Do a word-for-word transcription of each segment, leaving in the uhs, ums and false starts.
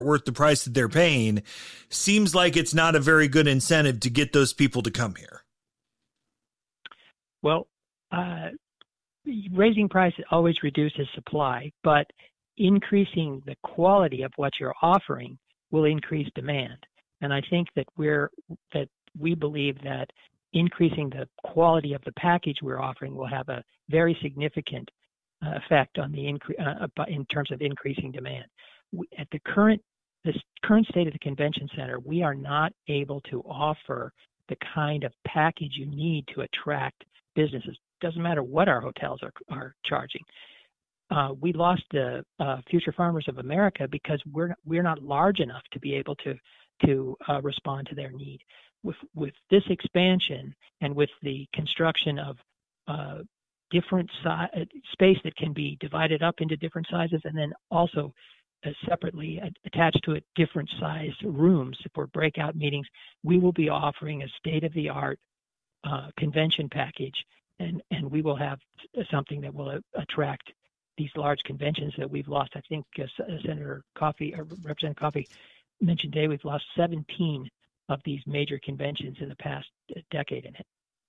worth the price that they're paying, seems like it's not a very good incentive to get those people to come here. Well, uh, raising price always reduces supply, but increasing the quality of what you're offering will increase demand. And I think that we're that we believe that increasing the quality of the package we're offering will have a very significant uh, effect on the incre- uh, in terms of increasing demand. We, at the current this current state of the convention center, we are not able to offer the kind of package you need to attract businesses. Doesn't matter what our hotels are are charging. Uh, we lost the uh, Future Farmers of America because we're we're not large enough to be able to to uh, respond to their need. With with this expansion and with the construction of uh, different si- space that can be divided up into different sizes, and then also uh, separately attached to it different size rooms for breakout meetings, we will be offering a state-of-the-art uh, convention package, and and we will have something that will uh, attract these large conventions that we've lost. I think uh, Senator Coffey, or Representative Coffey mentioned today, we've lost seventeen of these major conventions in the past decade and a half.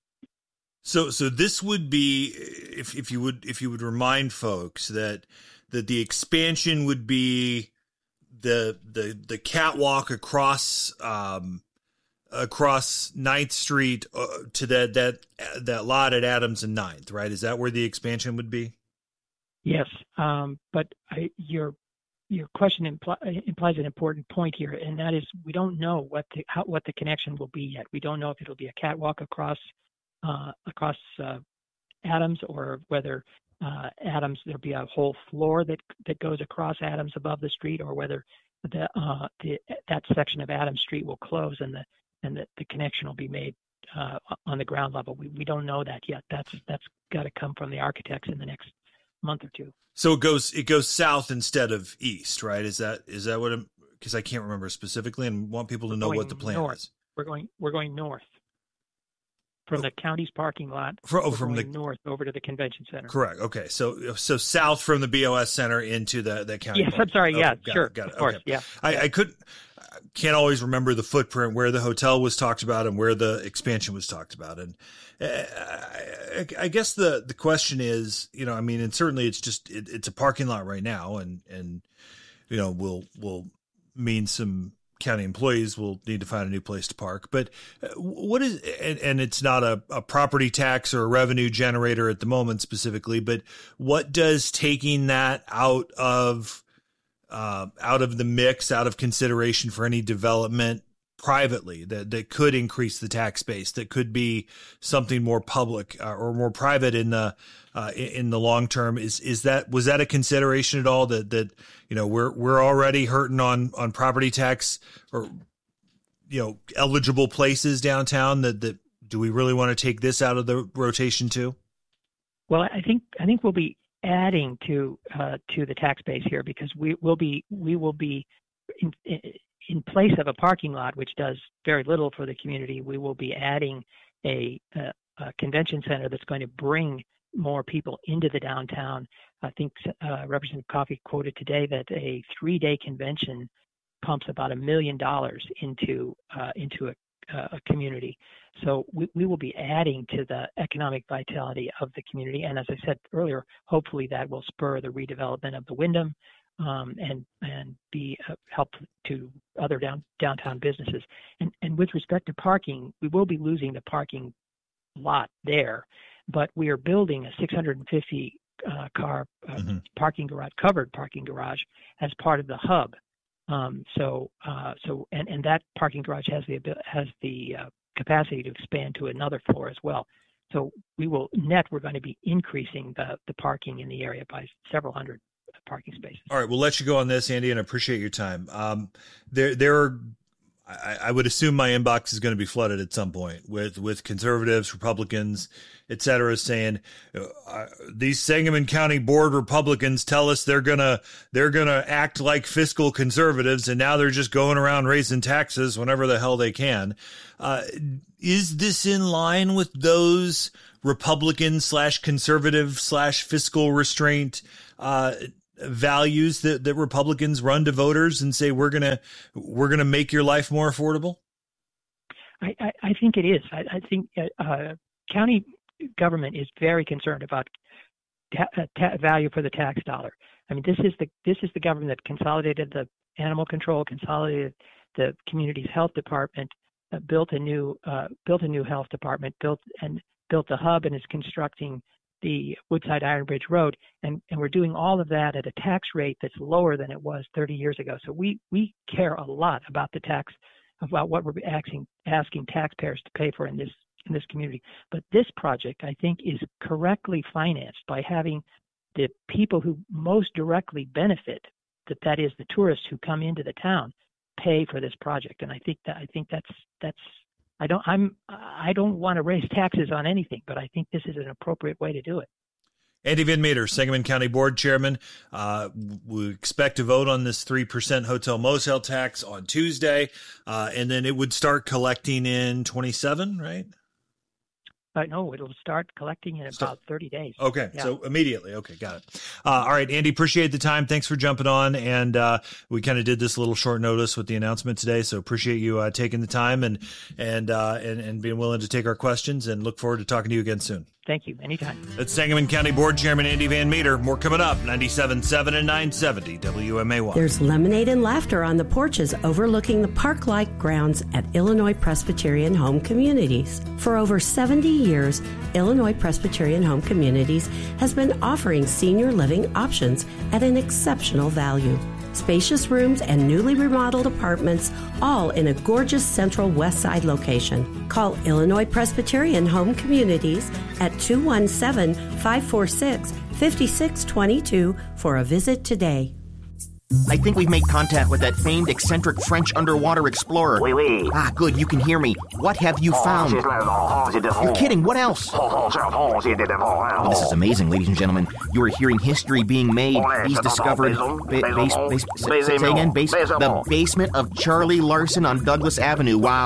So, so this would be, if if you would if you would remind folks that that the expansion would be the the the catwalk across um, across Ninth Street uh, to that that that lot at Adams and Ninth, right? Is that where the expansion would be? Yes, um, but I, your your question impl- implies an important point here, and that is we don't know what the how, what the connection will be yet. We don't know if it'll be a catwalk across uh, across uh, Adams, or whether uh, Adams there'll be a whole floor that that goes across Adams above the street, or whether the, uh, the that section of Adams Street will close and the and the, the connection will be made uh, on the ground level. We we don't know that yet. That's that's got to come from the architects in the next month or two. So it goes it goes south instead of east, right? Is that is that what? Because I can't remember specifically, and want people to know what the plan north. is. We're going we're going north from oh. the county's parking lot. For, oh, we're from going the north over to the convention center. Correct. Okay. So so south from the B O S Center into the the county. Yes, park. I'm sorry. Okay, yeah, got sure. It, got it. Of course. Okay. Yeah. I, yeah. I couldn't can't always remember the footprint where the hotel was talked about and where the expansion was talked about, and I, I guess the the question is, you know, I mean, and certainly it's just it, it's a parking lot right now, and and you know will will mean some county employees will need to find a new place to park. But what is and, and it's not a, a property tax or a revenue generator at the moment specifically, but what does taking that out of uh, out of the mix, out of consideration for any development privately that, that could increase the tax base, that could be something more public uh, or more private in the uh, in the long term, is is that was that a consideration at all, that that you know we're we're already hurting on on property tax or you know eligible places downtown, that that do we really want to take this out of the rotation too? Well, I think I think we'll be adding to uh, to the tax base here, because we will be we will be in, in, in place of a parking lot, which does very little for the community. We will be adding a, a, a convention center that's going to bring more people into the downtown. I think uh, Representative Coffey quoted today that a three-day convention pumps about a million dollars into uh, into a, a community. So we, we will be adding to the economic vitality of the community. And as I said earlier, hopefully that will spur the redevelopment of the Wyndham um, and and be uh, help to other down, downtown businesses. And and with respect to parking, we will be losing the parking lot there, but we are building a six hundred fifty uh, car uh, mm-hmm. parking garage, covered parking garage, as part of the hub. Um, so uh, so and, and that parking garage has the has the uh, capacity to expand to another floor as well. So we will net we're going to be increasing the the parking in the area by several hundred parking spaces. All right, we'll let you go on this, Andy, and I appreciate your time. Um, there there are. I, I would assume my inbox is going to be flooded at some point with, with conservatives, Republicans, et cetera, saying uh, these Sangamon County Board Republicans tell us they're gonna they're gonna act like fiscal conservatives, and now they're just going around raising taxes whenever the hell they can. Uh, is this in line with those Republican slash conservative slash fiscal restraint uh, values that, that Republicans run to voters and say, we're going to we're going to make your life more affordable? I, I, I think it is. I, I think uh, county government is very concerned about ta- ta- value for the tax dollar. I mean, this is the this is the government that consolidated the animal control, consolidated the community's health department, uh, built a new uh, built a new health department, built and built a hub, and is constructing the Woodside Iron Bridge Road, and, and we're doing all of that at a tax rate that's lower than it was thirty years ago. So we we care a lot about the tax, about what we're asking asking taxpayers to pay for in this in this community. But this project, I think, is correctly financed by having the people who most directly benefit, that that is the tourists who come into the town, pay for this project. And I think that I think that's that's I don't I'm I don't want to raise taxes on anything, but I think this is an appropriate way to do it. Andy Van Meter, Sangamon County Board Chairman. Uh, we expect to vote on this three percent hotel motel tax on Tuesday, uh, and then it would start collecting in twenty-seven, right? Uh, no, it'll start collecting in about thirty days. Okay, yeah. So immediately. Okay, got it. Uh, all right, Andy, appreciate the time. Thanks for jumping on. And uh, we kind of did this a little short notice with the announcement today, so appreciate you uh, taking the time and and, uh, and and being willing to take our questions, and look forward to talking to you again soon. Thank you. Anytime. That's Sangamon County Board Chairman Andy Van Meter. More coming up, ninety-seven point seven and nine seventy W M A Y. There's lemonade and laughter on the porches overlooking the park-like grounds at Illinois Presbyterian Home Communities. For over seventy years, Illinois Presbyterian Home Communities has been offering senior living options at an exceptional value. Spacious rooms and newly remodeled apartments, all in a gorgeous central west side location. Call Illinois Presbyterian Home Communities at two one seven, five four six, five six two two for a visit today. I think we've made contact with that famed eccentric French underwater explorer. Oui, oui. Ah, good, you can hear me. What have you found? You're kidding, what else? Oh, this is amazing, ladies and gentlemen. You are hearing history being made. He's discovered... Ba- base, base, say, say again? Base, the basement of Charlie Larson on Douglas Avenue. Wow.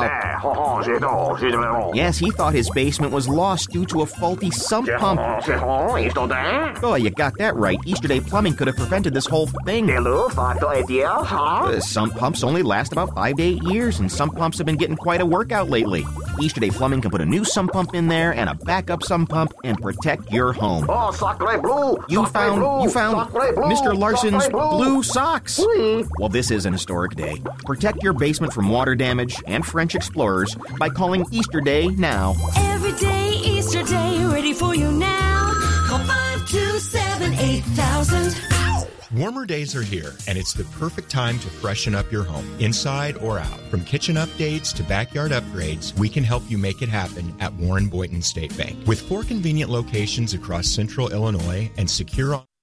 Yes, he thought his basement was lost due to a faulty sump pump. Oh, you got that right. Easter Day Plumbing could have prevented this whole thing. Uh, sump pumps only last about five to eight years, and sump pumps have been getting quite a workout lately. Easter Day Plumbing can put a new sump pump in there and a backup sump pump and protect your home. Oh, sacre bleu! You found bleu, you found bleu, Mister Larson's bleu. blue socks. Oui. Well, this is an historic day. Protect your basement from water damage and French explorers by calling Easter Day now. Every day, Easter Day, ready for you now. Call five two seven, eight thousand. Warmer days are here, and it's the perfect time to freshen up your home, inside or out. From kitchen updates to backyard upgrades, we can help you make it happen at Warren Boynton State Bank. With four convenient locations across central Illinois and secure